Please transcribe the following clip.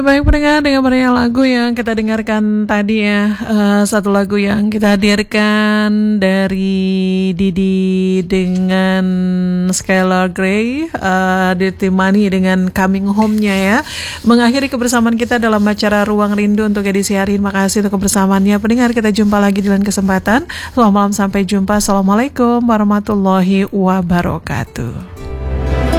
Baik pendengar, dengan banyak lagu yang kita dengarkan tadi ya, satu lagu yang kita hadirkan dari Didi dengan Skylar Grey, ditemani dengan Coming Home-nya ya. Mengakhiri kebersamaan kita dalam acara Ruang Rindu untuk edisi hari ini. Makasih untuk kebersamaannya pendengar, kita jumpa lagi di lain kesempatan. Selamat malam, sampai jumpa. Assalamualaikum warahmatullahi wabarakatuh.